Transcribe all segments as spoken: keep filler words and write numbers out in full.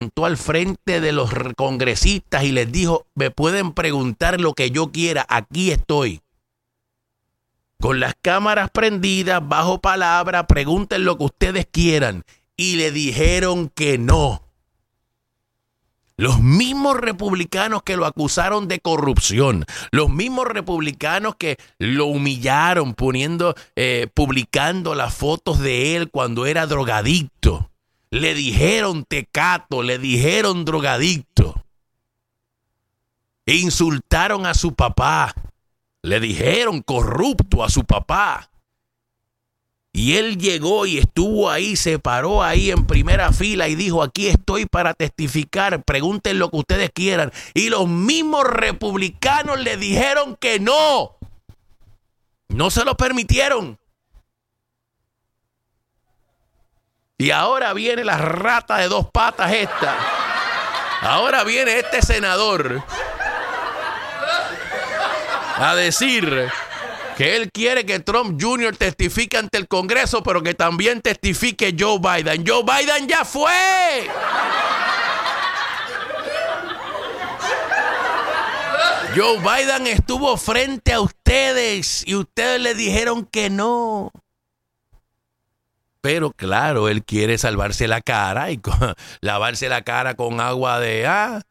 sentó al frente de los congresistas y les dijo, me pueden preguntar lo que yo quiera, aquí estoy. Con las cámaras prendidas, bajo palabra, pregunten lo que ustedes quieran. Y le dijeron que no. Los mismos republicanos que lo acusaron de corrupción, los mismos republicanos que lo humillaron poniendo, eh, publicando las fotos de él cuando era drogadicto, le dijeron tecato, le dijeron drogadicto. E insultaron a su papá, le dijeron corrupto a su papá. Y él llegó y estuvo ahí, se paró ahí en primera fila y dijo, aquí estoy para testificar, pregunten lo que ustedes quieran. Y los mismos republicanos le dijeron que no. No se lo permitieron. Y ahora viene la rata de dos patas esta. Ahora viene este senador a decir que él quiere que Trump junior testifique ante el Congreso, pero que también testifique Joe Biden. Joe Biden ya fue. Joe Biden estuvo frente a ustedes y ustedes le dijeron que no. Pero claro, él quiere salvarse la cara y con, lavarse la cara con agua de... Ah,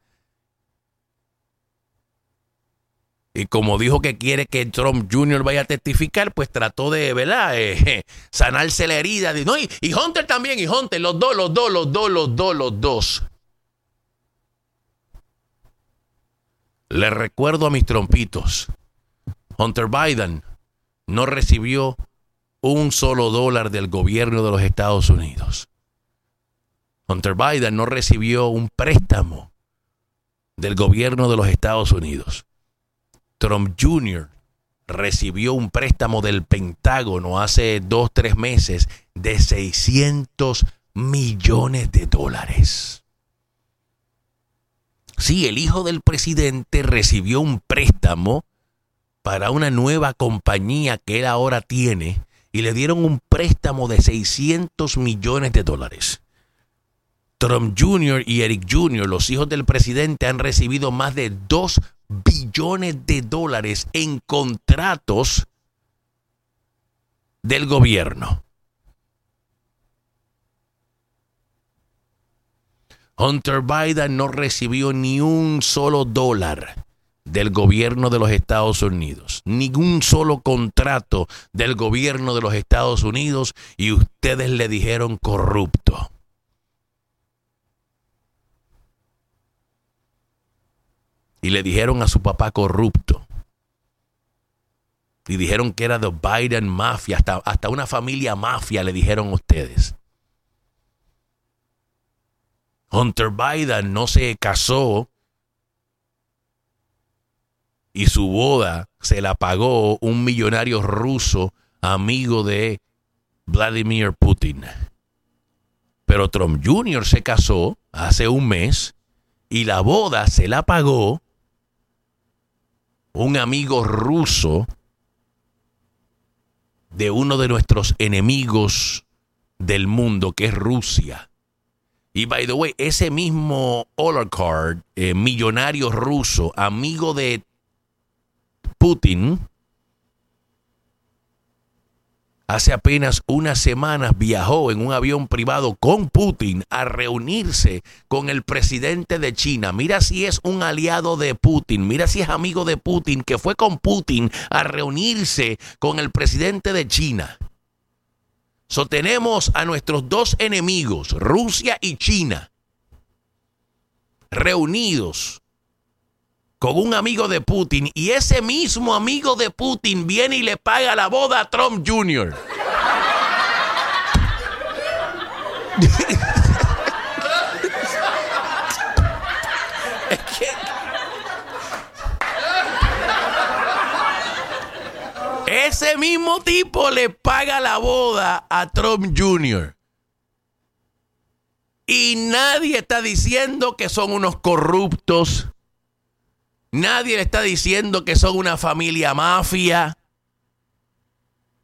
y como dijo que quiere que Trump junior vaya a testificar, pues trató de, ¿verdad? Eh, sanarse la herida. No, y, y Hunter también, y Hunter, los dos, los dos, los dos, los dos, los dos. Les recuerdo a mis trompitos. Hunter Biden no recibió un solo dólar del gobierno de los Estados Unidos. Hunter Biden no recibió un préstamo del gobierno de los Estados Unidos. Trump junior recibió un préstamo del Pentágono hace dos, tres meses de seiscientos millones de dólares. Sí, el hijo del presidente recibió un préstamo para una nueva compañía que él ahora tiene y le dieron un préstamo de seiscientos millones de dólares. Trump junior y Eric junior, los hijos del presidente, han recibido más de dos billones de dólares en contratos del gobierno. Hunter Biden no recibió ni un solo dólar del gobierno de los Estados Unidos, ningún solo contrato del gobierno de los Estados Unidos, y ustedes le dijeron corrupto. Y le dijeron a su papá corrupto. Y dijeron que era the Biden Mafia. Hasta, hasta una familia mafia le dijeron a ustedes. Hunter Biden no se casó y su boda se la pagó un millonario ruso amigo de Vladimir Putin. Pero Trump junior se casó hace un mes y la boda se la pagó un amigo ruso de uno de nuestros enemigos del mundo, que es Rusia. Y by the way, ese mismo oligarca, eh, millonario ruso, amigo de Putin, hace apenas unas semanas viajó en un avión privado con Putin a reunirse con el presidente de China. Mira si es un aliado de Putin, mira si es amigo de Putin, que fue con Putin a reunirse con el presidente de China. So, tenemos a nuestros dos enemigos, Rusia y China, reunidos con un amigo de Putin, y ese mismo amigo de Putin viene y le paga la boda a Trump junior Es que... ese mismo tipo le paga la boda a Trump junior Y nadie está diciendo que son unos corruptos. Nadie le está diciendo que son una familia mafia.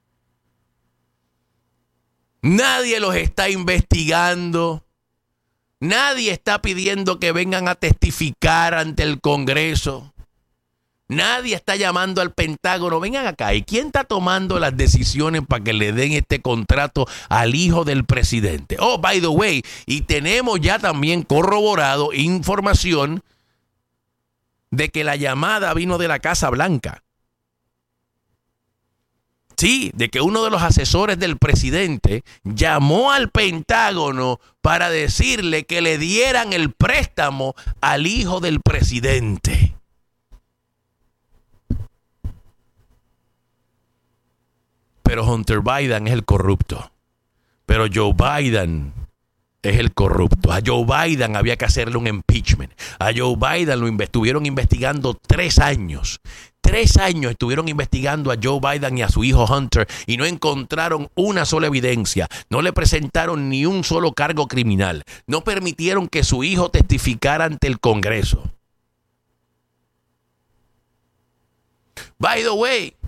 Nadie los está investigando. Nadie está pidiendo que vengan a testificar ante el Congreso. Nadie está llamando al Pentágono. Vengan acá. ¿Y quién está tomando las decisiones para que le den este contrato al hijo del presidente? Oh, by the way, y tenemos ya también corroborado información de que la llamada vino de la Casa Blanca. Sí, de que uno de los asesores del presidente llamó al Pentágono para decirle que le dieran el préstamo al hijo del presidente. Pero Hunter Biden es el corrupto. Pero Joe Biden es el corrupto. A Joe Biden había que hacerle un impeachment. A Joe Biden lo estuvieron investigando tres años. Tres años estuvieron investigando a Joe Biden y a su hijo Hunter y no encontraron una sola evidencia. No le presentaron ni un solo cargo criminal. No permitieron que su hijo testificara ante el Congreso. By the way,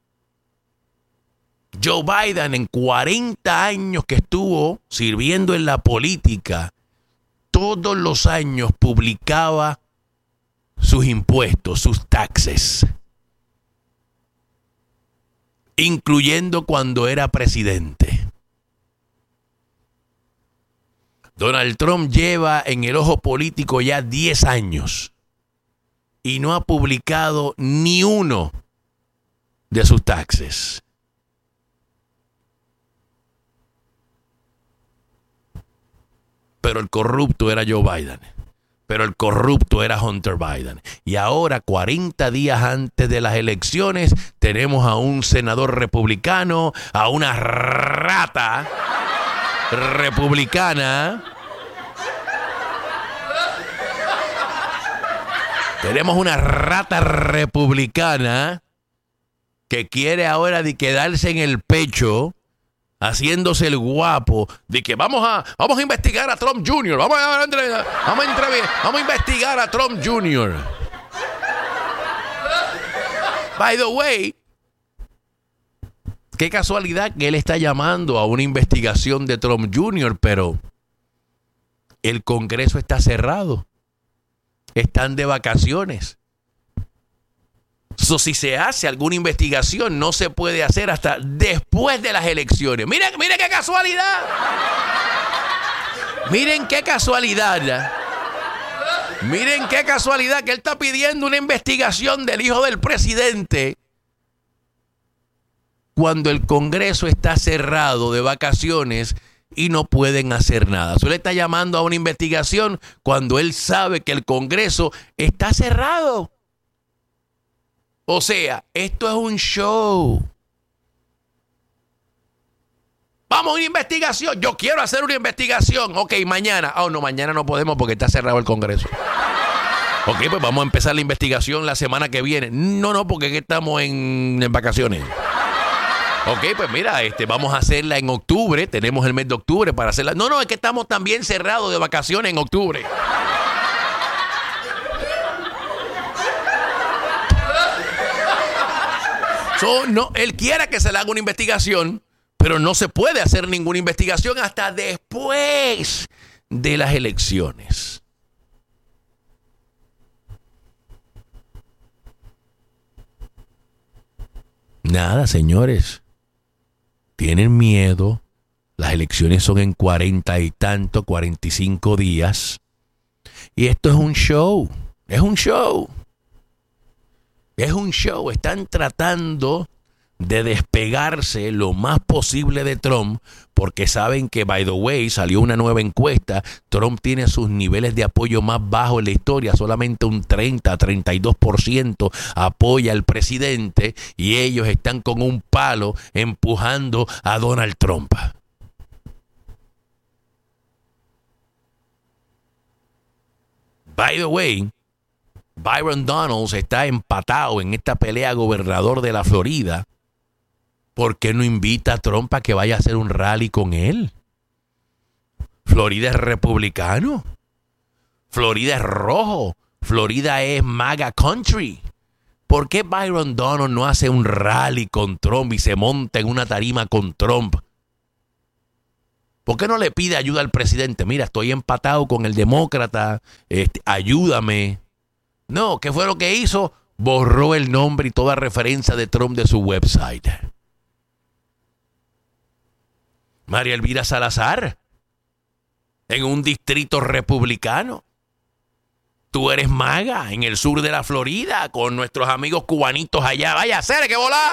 Joe Biden en cuarenta años que estuvo sirviendo en la política, todos los años publicaba sus impuestos, sus taxes, incluyendo cuando era presidente. Donald Trump lleva en el ojo político ya diez años y no ha publicado ni uno de sus taxes. Pero el corrupto era Joe Biden. Pero el corrupto era Hunter Biden. Y ahora, cuarenta días antes de las elecciones, tenemos a un senador republicano, a una rata republicana. Tenemos una rata republicana que quiere ahora de quedarse en el pecho, haciéndose el guapo, de que vamos a, vamos a investigar a Trump junior Vamos a, vamos, a, vamos a investigar a Trump junior By the way, qué casualidad que él está llamando a una investigación de Trump junior, pero el Congreso está cerrado. Están de vacaciones. So, si se hace alguna investigación, no se puede hacer hasta después de las elecciones. Miren, miren qué casualidad. Miren qué casualidad. Miren qué casualidad que él está pidiendo una investigación del hijo del presidente cuando el Congreso está cerrado de vacaciones y no pueden hacer nada. So, él está llamando a una investigación cuando él sabe que el Congreso está cerrado. O sea, esto es un show. Vamos a una investigación. Yo quiero hacer una investigación. Ok, mañana. Oh, no, mañana no podemos porque está cerrado el Congreso. Ok, pues vamos a empezar la investigación la semana que viene. No, no, porque aquí estamos en, en vacaciones. Ok, pues mira, este, vamos a hacerla en octubre. Tenemos el mes de octubre para hacerla. No, no, es que estamos también cerrados de vacaciones en octubre. So, no, él quiere que se le haga una investigación, pero no se puede hacer ninguna investigación hasta después de las elecciones. Nada, señores. Tienen miedo. Las elecciones son en cuarenta y tanto, cuarenta y cinco días. Y esto es un show. Es un show. Es un show. Están tratando de despegarse lo más posible de Trump porque saben que, by the way, salió una nueva encuesta. Trump tiene sus niveles de apoyo más bajos en la historia. Solamente un treinta a treinta y dos por ciento apoya al presidente y ellos están con un palo empujando a Donald Trump. By the way, Byron Donalds está empatado en esta pelea gobernador de la Florida. ¿Por qué no invita a Trump a que vaya a hacer un rally con él? Florida es republicano. Florida es rojo. Florida es MAGA country. ¿Por qué Byron Donalds no hace un rally con Trump y se monta en una tarima con Trump? ¿Por qué no le pide ayuda al presidente? Mira, estoy empatado con el demócrata, este, ayúdame. No, ¿qué fue lo que hizo? Borró el nombre y toda referencia de Trump de su website. María Elvira Salazar, en un distrito republicano. Tú eres maga en el sur de la Florida con nuestros amigos cubanitos allá. Vaya, Cere, que volá.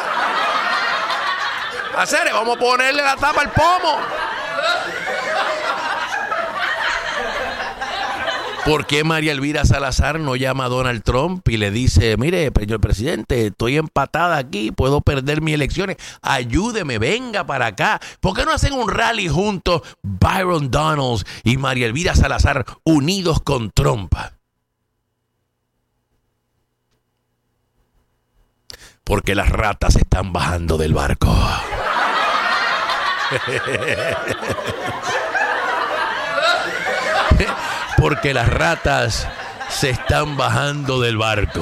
A Cere, vamos a ponerle la tapa al pomo. ¿Por qué María Elvira Salazar no llama a Donald Trump y le dice, mire, señor presidente, estoy empatada aquí, puedo perder mis elecciones, ayúdeme, venga para acá? ¿Por qué no hacen un rally juntos Byron Donalds y María Elvira Salazar unidos con Trump? Porque las ratas están bajando del barco. Porque las ratas se están bajando del barco.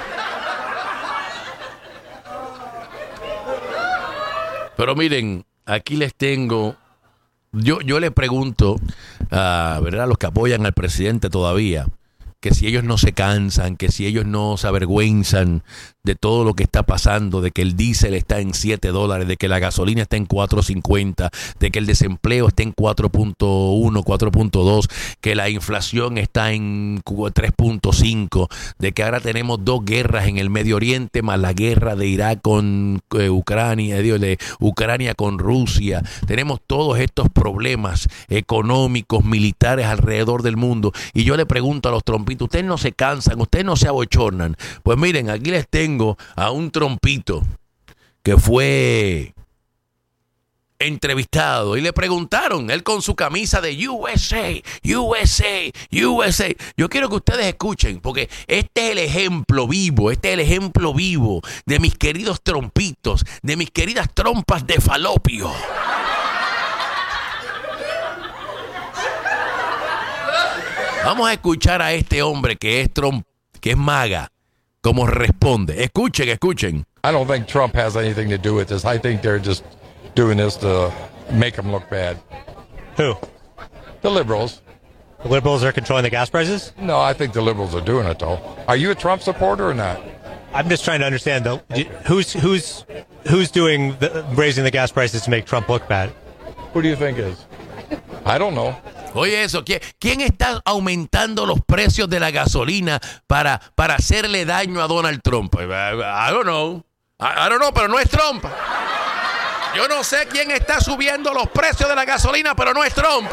Pero miren, aquí les tengo, yo, yo le pregunto a, ¿verdad?, a los que apoyan al presidente todavía, que si ellos no se cansan, que si ellos no se avergüenzan de todo lo que está pasando, de que el diésel está en siete dólares, de que la gasolina está en cuatro cincuenta, de que el desempleo está en cuatro punto uno, cuatro punto dos, que la inflación está en tres punto cinco, de que ahora tenemos dos guerras en el Medio Oriente, más la guerra de Irak con eh, Ucrania, Dios, de Ucrania con Rusia. Tenemos todos estos problemas económicos, militares alrededor del mundo. Y yo le pregunto a los trompitos, ustedes no se cansan, ustedes no se abochornan. Pues miren, aquí les tengo a un trompito que fue entrevistado y le preguntaron, él con su camisa de U S A, U S A, U S A. Yo quiero que ustedes escuchen, porque este es el ejemplo vivo, este es el ejemplo vivo de mis queridos trompitos, de mis queridas trompas de falopio. Vamos a escuchar a este hombre que es tromp, que es maga, cómo responde. Escuchen, escuchen. I don't think Trump has anything to do with this. I think they're just doing this to make him look bad. Who? The liberals. The liberals are controlling the gas prices? No, I think the liberals are doing it, though. Are you a Trump supporter or not? I'm just trying to understand, though, who's who's who's doing the, raising the gas prices to make Trump look bad? Who do you think is? I don't know. Oye eso, ¿quién está aumentando los precios de la gasolina para, para hacerle daño a Donald Trump? I, I don't know. I, I don't know, pero no es Trump. Yo no sé quién está subiendo los precios de la gasolina, pero no es Trump.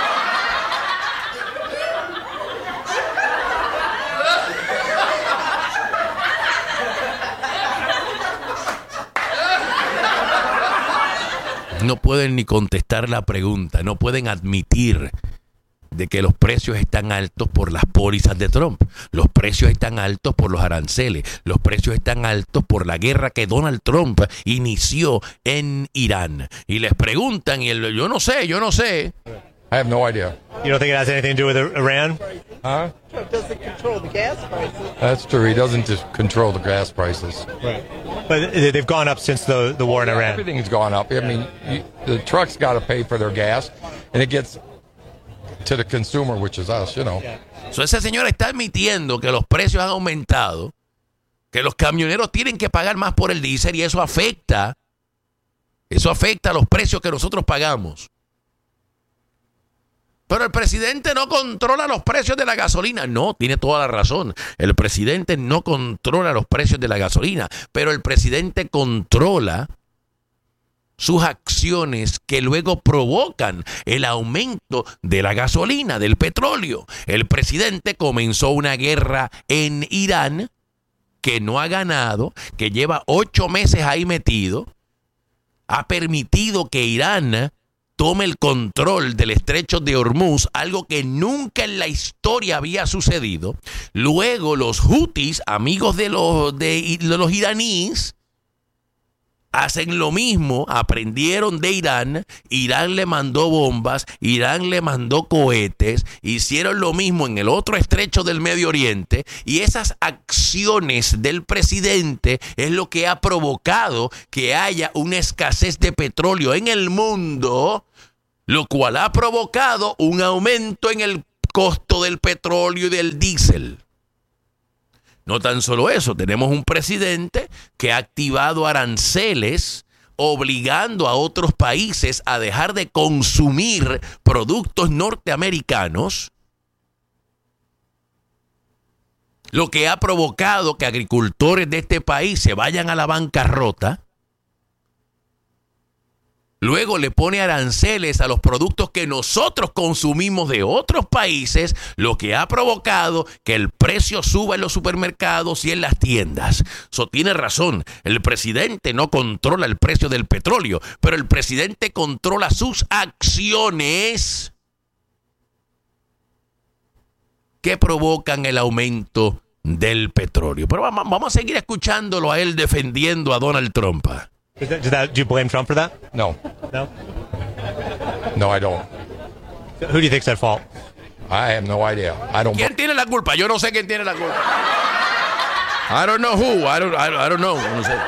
No pueden ni contestar la pregunta, no pueden admitir de que los precios están altos por las pólizas de Trump. Los precios están altos por los aranceles. Los precios están altos por la guerra que Donald Trump inició en Irán. Y les preguntan, y el, yo no sé, yo no sé. I have no idea. You don't think it has anything to do with Iran? Huh? Trump doesn't control the gas prices. That's true. He doesn't just control the gas prices. Right. But they've gone up since the, the war in Iran. Everything's gone up. I mean, you, the trucks got to pay for their gas, and it gets to the consumer, which is us, you know. So ese señor está admitiendo que los precios han aumentado, que los camioneros tienen que pagar más por el diésel y eso afecta, eso afecta a los precios que nosotros pagamos. Pero el presidente no controla los precios de la gasolina. No, tiene toda la razón. El presidente no controla los precios de la gasolina, pero el presidente controla sus acciones que luego provocan el aumento de la gasolina, del petróleo. El presidente comenzó una guerra en Irán que no ha ganado, que lleva ocho meses ahí metido, ha permitido que Irán tome el control del estrecho de Hormuz, algo que nunca en la historia había sucedido. Luego los Houthis, amigos de los, de, de los iraníes, hacen lo mismo, aprendieron de Irán, Irán le mandó bombas, Irán le mandó cohetes, hicieron lo mismo en el otro estrecho del Medio Oriente y esas acciones del presidente es lo que ha provocado que haya una escasez de petróleo en el mundo, lo cual ha provocado un aumento en el costo del petróleo y del diésel. No tan solo eso, tenemos un presidente que ha activado aranceles obligando a otros países a dejar de consumir productos norteamericanos, lo que ha provocado que agricultores de este país se vayan a la bancarrota. Luego le pone aranceles a los productos que nosotros consumimos de otros países, lo que ha provocado que el precio suba en los supermercados y en las tiendas. Eso tiene razón. El presidente no controla el precio del petróleo, pero el presidente controla sus acciones que provocan el aumento del petróleo. Pero vamos, vamos a seguir escuchándolo a él defendiendo a Donald Trump. Is that, does that, do you blame Trump for that? No. No? No, I don't. Who do you think's at fault? I have no idea. I don't. ¿Quién tiene la culpa? Yo no sé quién tiene la culpa. I don't know who. I don't, I don't, I don't know. No sé.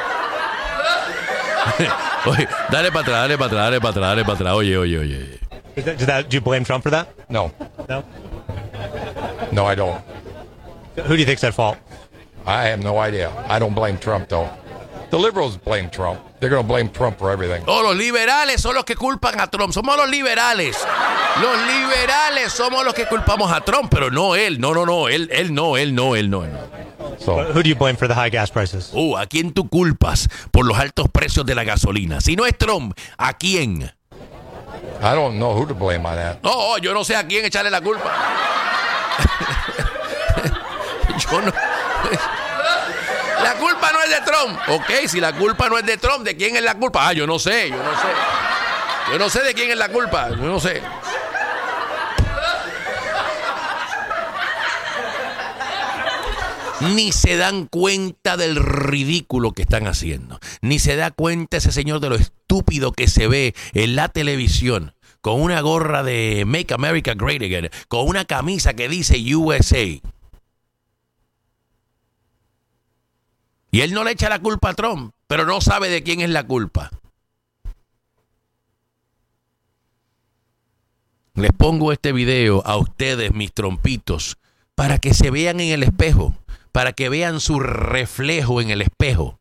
Oye, dale para atrás, dale para atrás, dale para atrás, dale para atrás. Oye, oye, oye. Is that, does that, do you blame Trump for that? No. No? No, I don't. Who do you think's at fault? I have no idea. I don't blame Trump, though. The liberals blame Trump. They're going to blame Trump for everything. Oh, los liberales son los que culpan a Trump. Somos los liberales. Los liberales somos los que culpamos a Trump, pero no él. No, no, no. Él, él no, él no, él no. Él no. So, Who do you blame for the high gas prices? Uh, ¿a quién tú culpas por los altos precios de la gasolina? Si no es Trump, ¿a quién? I don't know who to blame on that. No, oh, yo no sé a quién echarle la culpa. Yo no. La culpa no es de Trump. Ok, si la culpa no es de Trump, ¿de quién es la culpa? Ah, yo no sé, yo no sé. Yo no sé de quién es la culpa, yo no sé. Ni se dan cuenta del ridículo que están haciendo. Ni se da cuenta ese señor de lo estúpido que se ve en la televisión con una gorra de Make America Great Again, con una camisa que dice U S A. Y él no le echa la culpa a Trump, pero no sabe de quién es la culpa. Les pongo este video a ustedes, mis trompitos, para que se vean en el espejo, para que vean su reflejo en el espejo.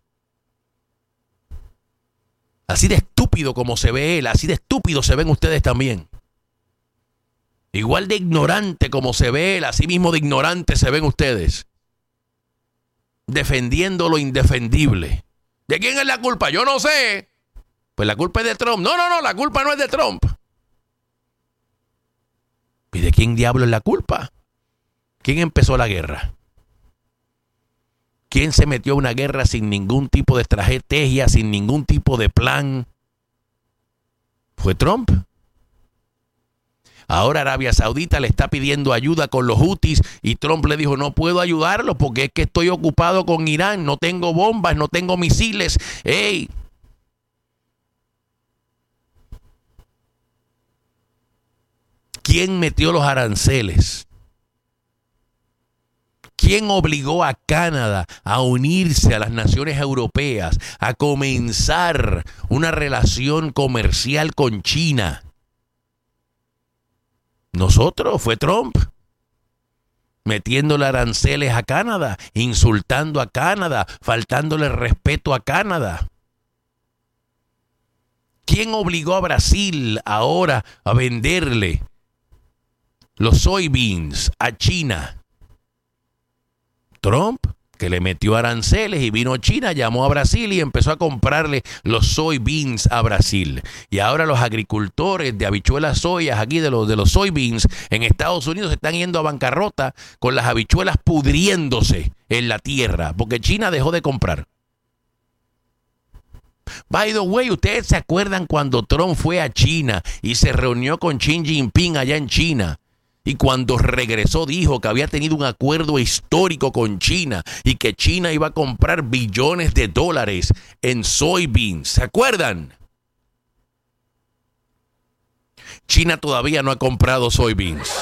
Así de estúpido como se ve él, así de estúpido se ven ustedes también. Igual de ignorante como se ve él, así mismo de ignorante se ven ustedes. Defendiendo lo indefendible. ¿De quién es la culpa? Yo no sé. Pues la culpa es de Trump. No, no, no, la culpa no es de Trump. ¿Y de quién diablo es la culpa? ¿Quién empezó la guerra? ¿Quién se metió a una guerra sin ningún tipo de estrategia, sin ningún tipo de plan? Fue Trump. Ahora Arabia Saudita le está pidiendo ayuda con los Houthis y Trump le dijo, no puedo ayudarlo porque es que estoy ocupado con Irán, no tengo bombas, no tengo misiles. ¡Ey! ¿Quién metió los aranceles? ¿Quién obligó a Canadá a unirse a las naciones europeas, a comenzar una relación comercial con China? Nosotros, fue Trump, metiéndole aranceles a Canadá, insultando a Canadá, faltándole respeto a Canadá. ¿Quién obligó a Brasil ahora a venderle los soybeans a China? Trump, que le metió aranceles y vino a China, llamó a Brasil y empezó a comprarle los soybeans a Brasil. Y ahora los agricultores de habichuelas soyas aquí de los, de los soybeans en Estados Unidos se están yendo a bancarrota con las habichuelas pudriéndose en la tierra porque China dejó de comprar. By the way, ¿ustedes se acuerdan cuando Trump fue a China y se reunió con Xi Jinping allá en China? Y cuando regresó dijo que había tenido un acuerdo histórico con China y que China iba a comprar billones de dólares en soybeans. ¿Se acuerdan? China todavía no ha comprado soybeans.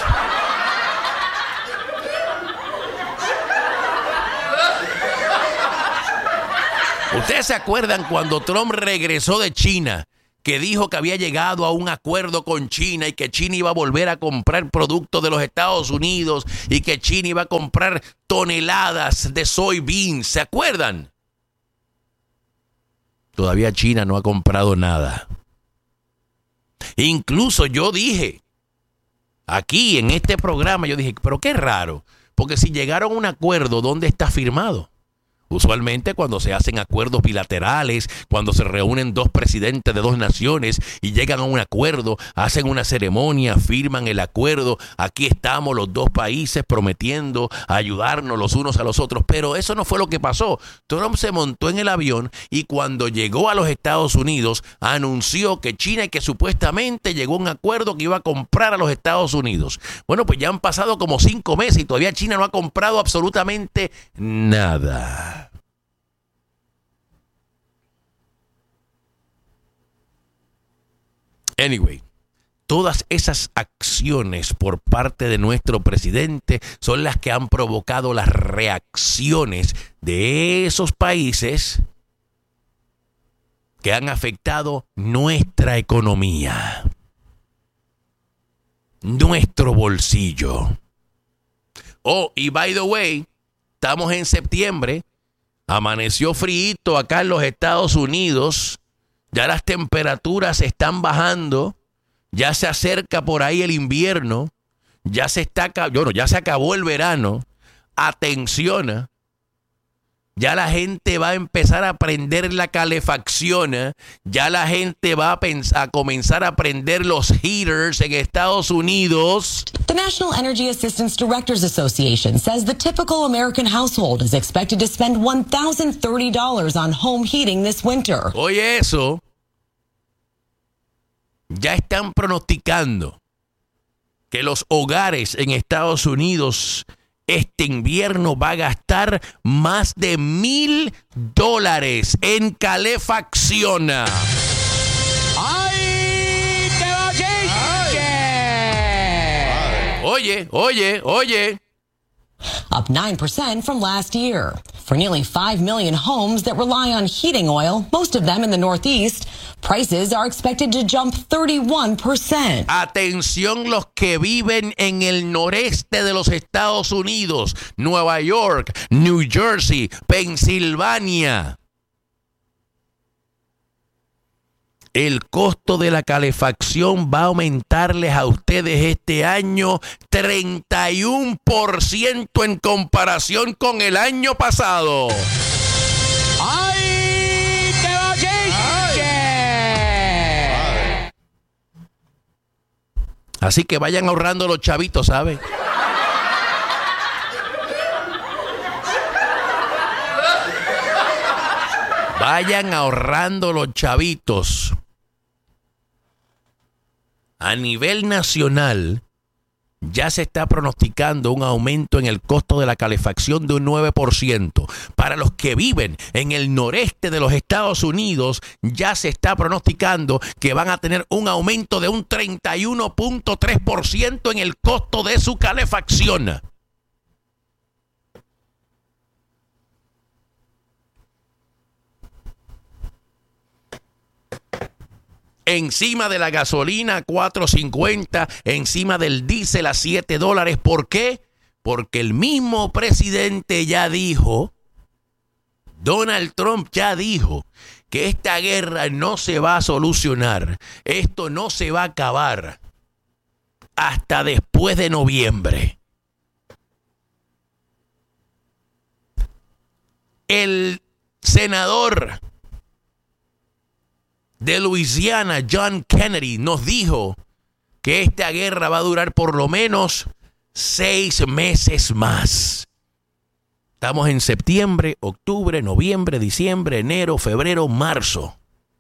¿Ustedes se acuerdan cuando Trump regresó de China que dijo que había llegado a un acuerdo con China y que China iba a volver a comprar productos de los Estados Unidos y que China iba a comprar toneladas de soybeans. ¿Se acuerdan? Todavía China no ha comprado nada. Incluso yo dije, aquí en este programa, yo dije, pero qué raro, porque si llegaron a un acuerdo, ¿dónde está firmado? Usualmente cuando se hacen acuerdos bilaterales, cuando se reúnen dos presidentes de dos naciones y llegan a un acuerdo, hacen una ceremonia, firman el acuerdo, aquí estamos los dos países prometiendo ayudarnos los unos a los otros, pero eso no fue lo que pasó. Trump se montó en el avión y cuando llegó a los Estados Unidos anunció que China y que supuestamente llegó a un acuerdo que iba a comprar a los Estados Unidos. Bueno, pues ya han pasado como cinco meses y todavía China no ha comprado absolutamente nada. Anyway, todas esas acciones por parte de nuestro presidente son las que han provocado las reacciones de esos países que han afectado nuestra economía, nuestro bolsillo. Oh, y by the way, estamos en septiembre, amaneció frío acá en los Estados Unidos. Ya las temperaturas están bajando, ya se acerca por ahí el invierno, ya se está, bueno, ya se acabó el verano. Atención, ya la gente va a empezar a prender la calefacción, ya la gente va a, pensar, a comenzar a prender los heaters en Estados Unidos. The National Energy Assistance Directors Association says the typical American household is expected to spend one thousand thirty dollars on home heating this winter. Oye, eso, ya están pronosticando que los hogares en Estados Unidos este invierno va a gastar más de mil dólares en calefacción. ¡Ay, te va a Oye, oye, oye. Up nine percent from last year. For nearly five million homes that rely on heating oil, most of them in the Northeast, prices are expected to jump thirty-one percent. Atención los que viven en el noreste de los Estados Unidos, Nueva York, New Jersey, Pensilvania. El costo de la calefacción va a aumentarles a ustedes este año treinta y uno por ciento en comparación con el año pasado. ¡Ay, te va a Así que vayan ahorrando los chavitos, ¿sabes? Vayan ahorrando los chavitos. A nivel nacional, ya se está pronosticando un aumento en el costo de la calefacción de un nueve por ciento. Para los que viven en el noreste de los Estados Unidos, ya se está pronosticando que van a tener un aumento de un treinta y uno punto tres por ciento en el costo de su calefacción. Encima de la gasolina, cuatro cincuenta, encima del diésel a siete dólares. ¿Por qué? Porque el mismo presidente ya dijo, Donald Trump ya dijo, que esta guerra no se va a solucionar, esto no se va a acabar hasta después de noviembre. El senador de Luisiana, John Kennedy, nos dijo que esta guerra va a durar por lo menos seis meses más. Estamos en septiembre, octubre, noviembre, diciembre, enero, febrero, marzo.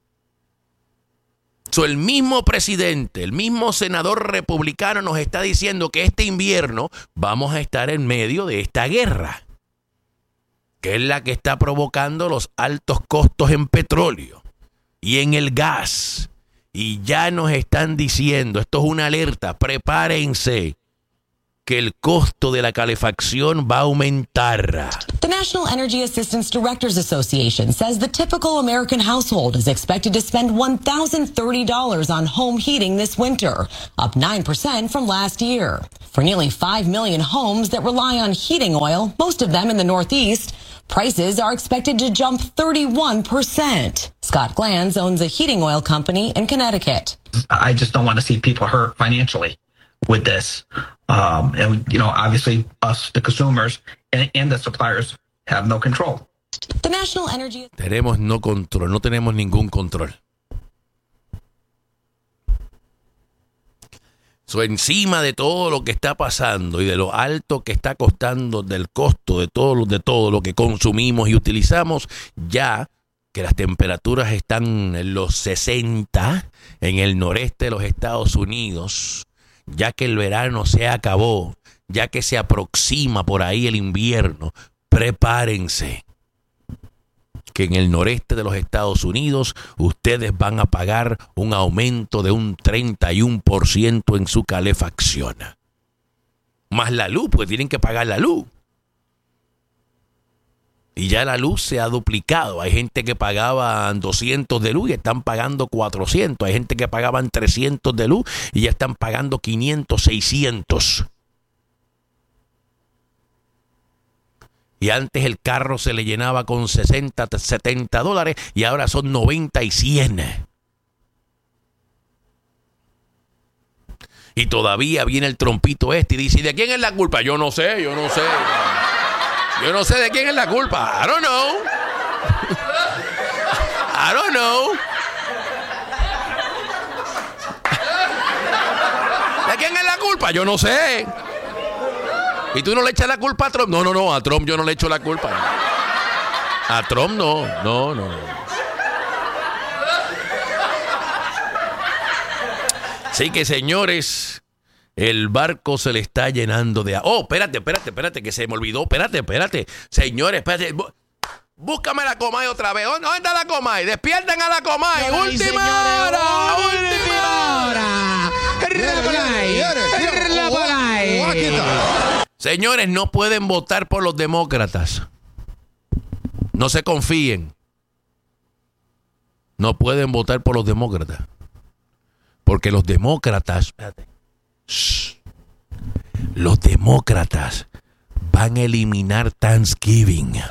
So, el mismo presidente, el mismo senador republicano nos está diciendo que este invierno vamos a estar en medio de esta guerra, que es la que está provocando los altos costos en petróleo y en el gas. Y ya nos están diciendo, esto es una alerta, prepárense, que el costo de la calefacción va a aumentar. The National Energy Assistance Directors Association says the typical American household is expected to spend one thousand thirty dollars on home heating this winter, up nine percent from last year. For nearly five million homes that rely on heating oil, most of them in the Northeast, prices are expected to jump thirty-one percent. Scott Glanz owns a heating oil company in Connecticut. I just don't want to see people hurt financially with this. Um, and, you know, obviously us, the consumers and, and the suppliers have no control. The National Energy... Tenemos no control, no tenemos ningún control. So, encima de todo lo que está pasando y de lo alto que está costando, del costo de todo, de todo lo que consumimos y utilizamos, ya que las temperaturas están en los sesenta en el noreste de los Estados Unidos, ya que el verano se acabó, ya que se aproxima por ahí el invierno, prepárense. Que en el noreste de los Estados Unidos ustedes van a pagar un aumento de un treinta y uno por ciento en su calefacción. Más la luz, pues tienen que pagar la luz. Y ya la luz se ha duplicado. Hay gente que pagaba doscientos de luz y están pagando cuatrocientos. Hay gente que pagaban trescientos de luz y ya están pagando quinientos, seiscientos. Y antes el carro se le llenaba con sesenta, setenta dólares y ahora son noventa y cien. Y todavía viene el trompito este y dice, ¿y de quién es la culpa? Yo no sé, yo no sé. Yo no sé de quién es la culpa. I don't know. I don't know. ¿De quién es la culpa? Yo no sé. ¿Y tú no le echas la culpa a Trump? No, no, no, a Trump yo no le echo la culpa. A Trump no, no, no. Así que, señores, el barco se le está llenando de... Oh, espérate, espérate, espérate, que se me olvidó. Espérate, espérate. Señores, espérate. Búscame la Comay otra vez. ¿Dónde está la Comay? Despierten a la Comay. Ay, Última señores, hora. última hora. La Comay. Señores, no pueden votar por los demócratas. No se confíen. No pueden votar por los demócratas. Porque los demócratas... Espérate. Shh, los demócratas van a eliminar Thanksgiving.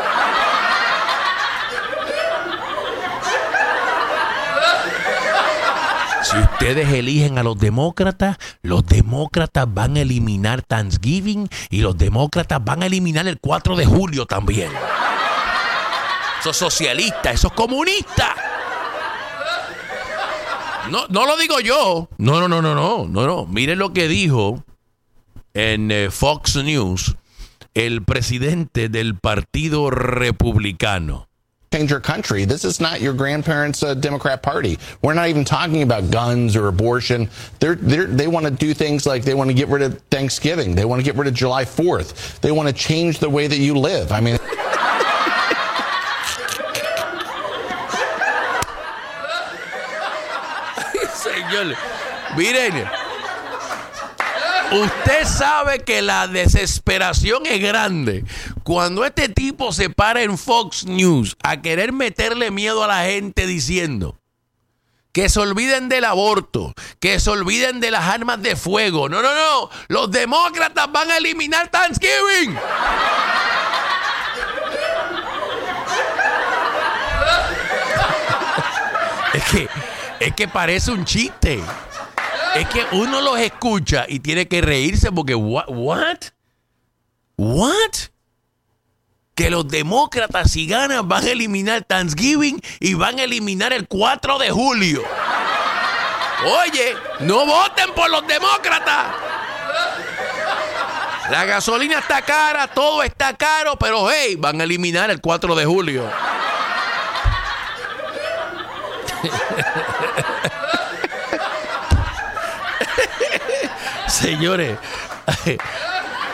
Si ustedes eligen a los demócratas, los demócratas van a eliminar Thanksgiving y los demócratas van a eliminar el cuatro de julio también. Esos socialistas, esos comunistas. No, no lo digo yo. No, no, no, no, no, no, no. Miren lo que dijo en eh, Fox News el presidente del Partido Republicano. Change your country. This is not your grandparents' uh, Democrat Party. We're not even talking about guns or abortion. They're, they're, they want to do things like they want to get rid of Thanksgiving. They want to get rid of July fourth. They want to change the way that you live. I mean... Señor, miren, usted sabe que la desesperación es grande cuando este tipo se para en Fox News a querer meterle miedo a la gente diciendo que se olviden del aborto, que se olviden de las armas de fuego. No, no, no, los demócratas van a eliminar Thanksgiving. Es que, es que parece un chiste. Es que uno los escucha y tiene que reírse porque what, what, what, que los demócratas si ganan van a eliminar Thanksgiving y van a eliminar el cuatro de julio. Oye, no voten por los demócratas. La gasolina está cara, todo está caro, pero hey, van a eliminar el cuatro de julio. Señores,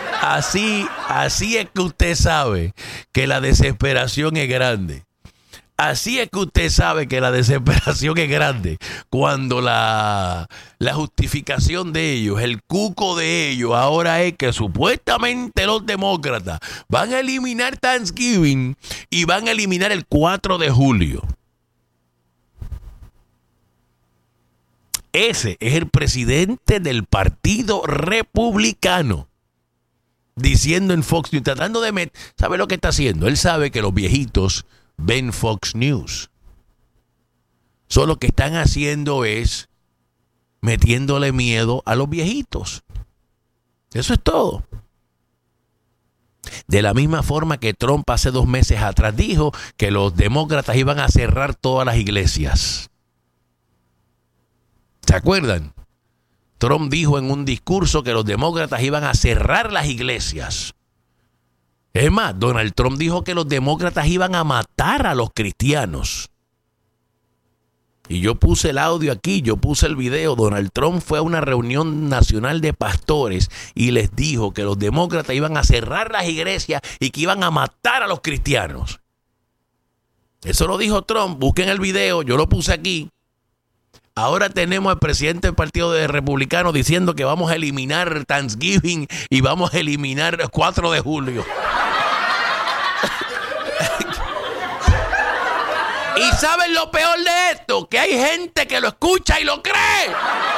así, así es que usted sabe que la desesperación es grande. Así es que usted sabe que la desesperación es grande cuando la, la justificación de ellos, el cuco de ellos ahora es que supuestamente los demócratas van a eliminar Thanksgiving y van a eliminar el cuatro de julio. Ese es el presidente del Partido Republicano diciendo en Fox News, tratando de meter, ¿sabe lo que está haciendo? Él sabe que los viejitos ven Fox News. Solo lo que están haciendo es metiéndole miedo a los viejitos. Eso es todo. De la misma forma que Trump hace dos meses atrás dijo que los demócratas iban a cerrar todas las iglesias. ¿Se acuerdan? Trump dijo en un discurso que los demócratas iban a cerrar las iglesias. Es más, Donald Trump dijo que los demócratas iban a matar a los cristianos. Y yo puse el audio aquí, yo puse el video. Donald Trump fue a una reunión nacional de pastores y les dijo que los demócratas iban a cerrar las iglesias y que iban a matar a los cristianos. Eso lo dijo Trump. Busquen el video, yo lo puse aquí. Ahora tenemos al presidente del Partido de Republicano diciendo que vamos a eliminar Thanksgiving y vamos a eliminar el cuatro de julio. ¿Y saben lo peor de esto? Que hay gente que lo escucha y lo cree.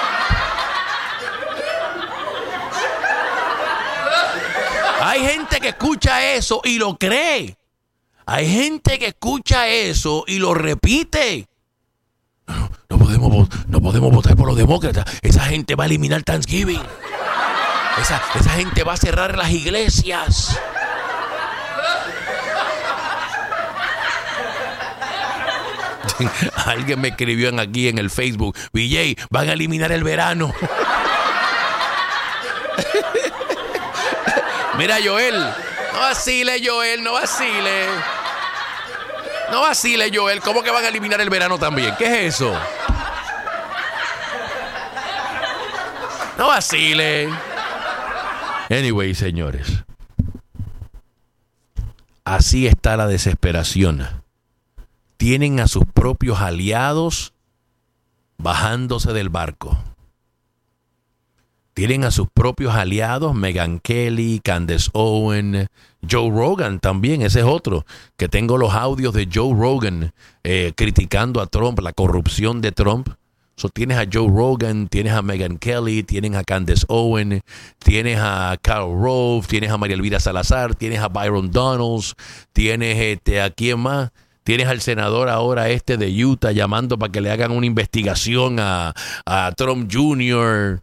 Hay gente que escucha eso y lo cree. Hay gente que escucha eso y lo repite. No, no podemos, no podemos votar por los demócratas. Esa gente va a eliminar Thanksgiving. Esa, esa gente va a cerrar las iglesias. Alguien me escribió en aquí en el Facebook: V J, van a eliminar el verano. Mira, Joel, no vacile, Joel, no vacile. No vacile, Joel. ¿Cómo que van a eliminar el verano también? ¿Qué es eso? No vacile. Anyway, señores, así está la desesperación. Tienen a sus propios aliados bajándose del barco. Tienen a sus propios aliados, Megyn Kelly, Candace Owen, Joe Rogan también, ese es otro, que tengo los audios de Joe Rogan eh, criticando a Trump, la corrupción de Trump. So, tienes a Joe Rogan, tienes a Megyn Kelly, tienes a Candace Owen, tienes a Karl Rove, tienes a María Elvira Salazar, tienes a Byron Donalds, tienes este, a quién más. Tienes al senador ahora este de Utah llamando para que le hagan una investigación a, a Trump junior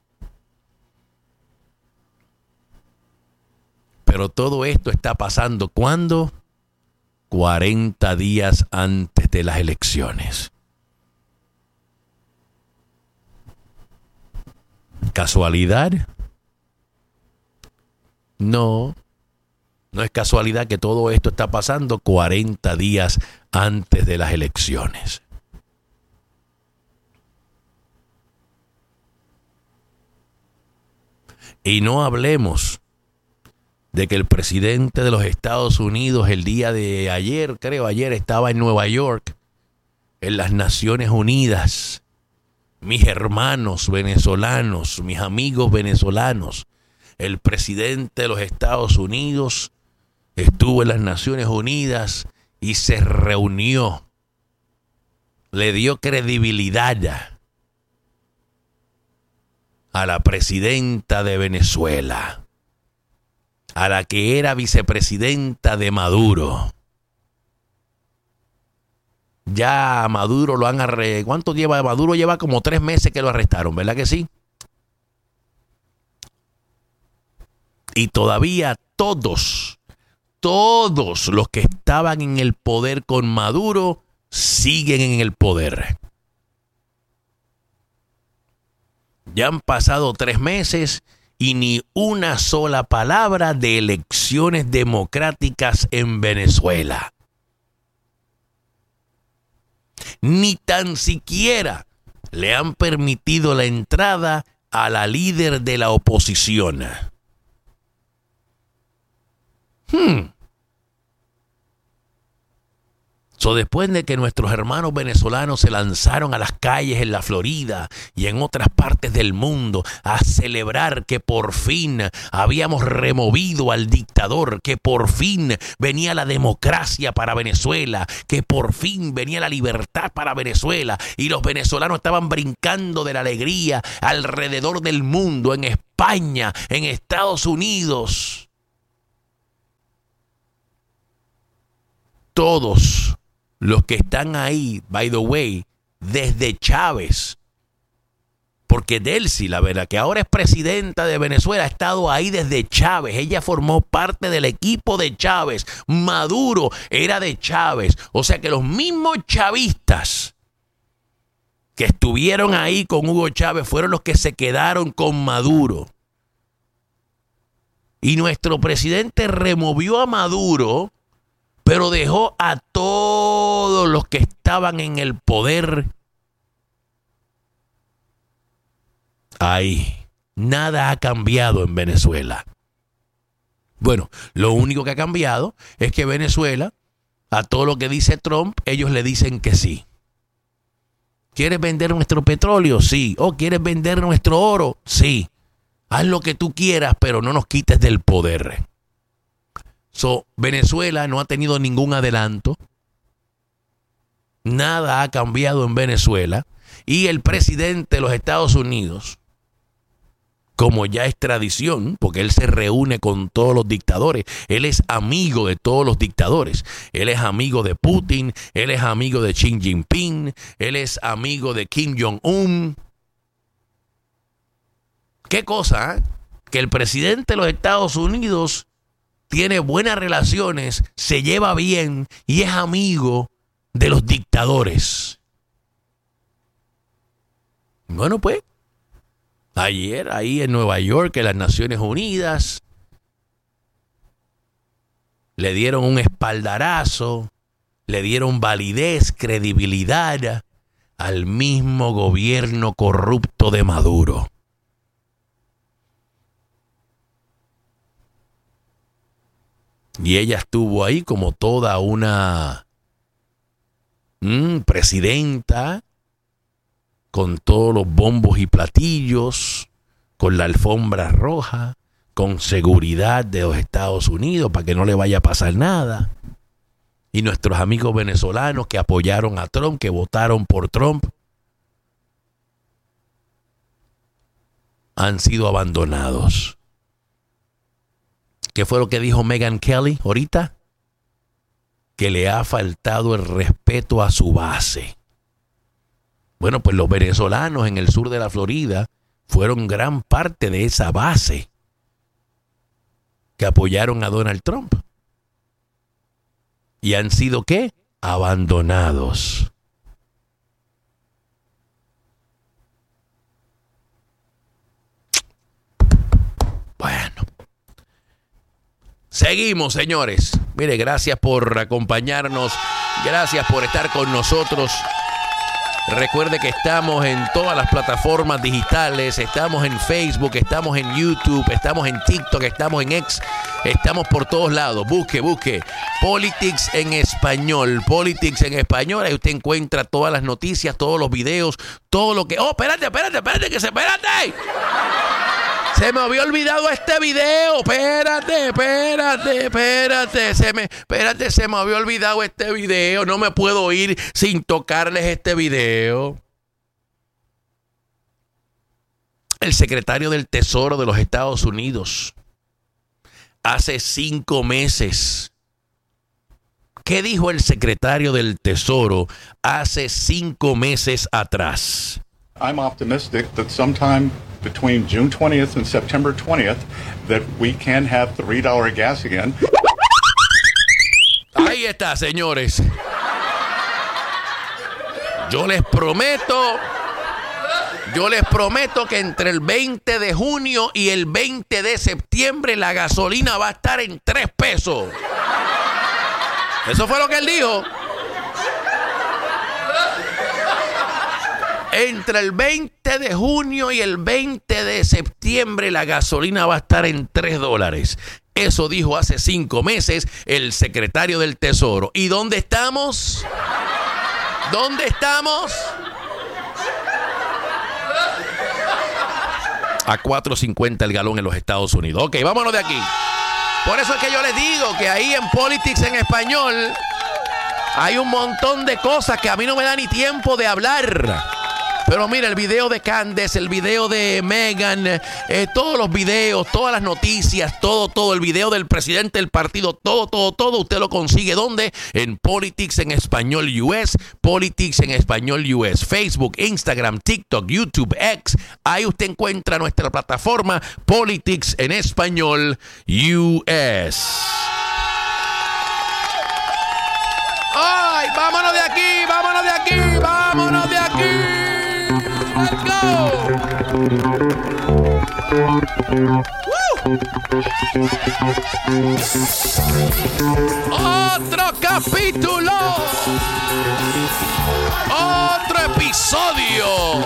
Pero todo esto está pasando ¿cuándo? cuarenta días antes de las elecciones. ¿Casualidad? No. No es casualidad que todo esto está pasando cuarenta días antes de las elecciones. Y no hablemos de que el presidente de los Estados Unidos el día de ayer, creo ayer, estaba en Nueva York, en las Naciones Unidas. Mis hermanos venezolanos, mis amigos venezolanos, el presidente de los Estados Unidos estuvo en las Naciones Unidas y se reunió. Le dio credibilidad a la presidenta de Venezuela, a la que era vicepresidenta de Maduro. Ya Maduro lo han arrestado. ¿Cuánto lleva? Maduro lleva como tres meses que lo arrestaron, ¿verdad que sí? Y todavía todos, todos los que estaban en el poder con Maduro siguen en el poder. Ya han pasado tres meses y ni una sola palabra de elecciones democráticas en Venezuela. Ni tan siquiera le han permitido la entrada a la líder de la oposición. Hmm. So, después de que nuestros hermanos venezolanos se lanzaron a las calles en la Florida y en otras partes del mundo a celebrar que por fin habíamos removido al dictador, que por fin venía la democracia para Venezuela, que por fin venía la libertad para Venezuela, y los venezolanos estaban brincando de la alegría alrededor del mundo, en España, en Estados Unidos. Todos los que están ahí, by the way, desde Chávez, porque Delcy, la verdad, que ahora es presidenta de Venezuela, ha estado ahí desde Chávez. Ella formó parte del equipo de Chávez. Maduro era de Chávez. O sea que los mismos chavistas que estuvieron ahí con Hugo Chávez fueron los que se quedaron con Maduro. Y nuestro presidente removió a Maduro, pero dejó a todos los que estaban en el poder ahí. Nada ha cambiado en Venezuela. Bueno, lo único que ha cambiado es que Venezuela, a todo lo que dice Trump, ellos le dicen que sí. ¿Quieres vender nuestro petróleo? Sí. ¿O quieres vender nuestro oro? Sí. Haz lo que tú quieras, pero no nos quites del poder. So, Venezuela no ha tenido ningún adelanto. Nada ha cambiado en Venezuela. Y el presidente de los Estados Unidos, como ya es tradición, porque él se reúne con todos los dictadores, él es amigo de todos los dictadores. Él es amigo de Putin, él es amigo de Xi Jinping, él es amigo de Kim Jong-un. ¿Qué cosa? ¿Eh? Que el presidente de los Estados Unidos tiene buenas relaciones, se lleva bien y es amigo de los dictadores. Bueno, pues, ayer ahí en Nueva York, en las Naciones Unidas, le dieron un espaldarazo, le dieron validez, credibilidad al mismo gobierno corrupto de Maduro. Y ella estuvo ahí como toda una mmm, presidenta, con todos los bombos y platillos, con la alfombra roja, con seguridad de los Estados Unidos para que no le vaya a pasar nada. Y nuestros amigos venezolanos que apoyaron a Trump, que votaron por Trump, han sido abandonados. ¿Qué fue lo que dijo Megyn Kelly ahorita? Que le ha faltado el respeto a su base. Bueno, pues los venezolanos en el sur de la Florida fueron gran parte de esa base que apoyaron a Donald Trump. ¿Y han sido qué? Abandonados. Bueno. Seguimos, señores. Mire, gracias por acompañarnos. Gracias por estar con nosotros. Recuerde que estamos en todas las plataformas digitales. Estamos en Facebook, estamos en YouTube, estamos en TikTok, estamos en X. Estamos por todos lados. Busque, busque. Politics en español. Politics en español. Ahí usted encuentra todas las noticias, todos los videos, todo lo que... ¡Oh, espérate, espérate, espérate! ¡Que se... ¡Espérate! Se me había olvidado este video. Espérate, espérate, espérate. Se me, espérate, se me había olvidado este video. No me puedo ir sin tocarles este video. El secretario del Tesoro de los Estados Unidos, hace cinco meses. ¿Qué dijo el secretario del Tesoro hace cinco meses atrás? I'm optimistic that sometime between June twentieth and September twentieth that we can have three dollar gas again. Ahí está, señores. Yo les prometo, yo les prometo que entre el veinte de junio y el veinte de septiembre la gasolina va a estar en tres pesos. Eso fue lo que él dijo. Entre el veinte de junio y el veinte de septiembre la gasolina va a estar en tres dólares. Eso dijo hace cinco meses el secretario del Tesoro. ¿Y dónde estamos? ¿Dónde estamos? A cuatro cincuenta el galón en los Estados Unidos. Ok, vámonos de aquí. Por eso es que yo les digo que ahí en Politics en Español hay un montón de cosas que a mí no me da ni tiempo de hablar. Pero mira, el video de Candace, el video de Meghan, eh, todos los videos, todas las noticias, todo, todo, el video del presidente del partido, todo, todo, todo, usted lo consigue. ¿Dónde? En Politics en Español U S, Politics en Español U S, Facebook, Instagram, TikTok, YouTube, X. Ahí usted encuentra nuestra plataforma Politics en Español U S. ¡Ay! ¡Vámonos de aquí! ¡Vámonos de aquí! ¡Vámonos de aquí! Let's go. Woo. Otro capítulo. Otro episodio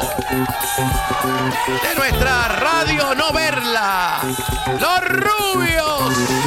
de nuestra radio no verla. Los Rubios.